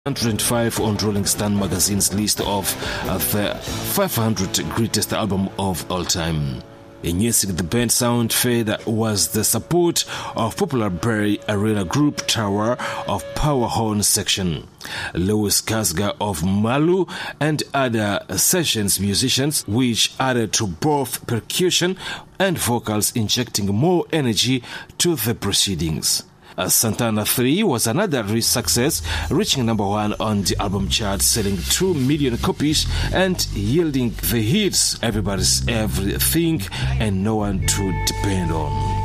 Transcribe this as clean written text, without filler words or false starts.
105 on Rolling Stone magazine's list of the 500 greatest album of all time. In music, the band sound fed was the support of popular Bay Arena group Tower of Power Horn section, Louis Kasga of Malu, and other sessions musicians, which added to both percussion and vocals, injecting more energy to the proceedings. Santana 3 was another success, reaching number 1 on the album chart, selling 2 million copies and yielding the hits Everybody's Everything and No One to Depend On.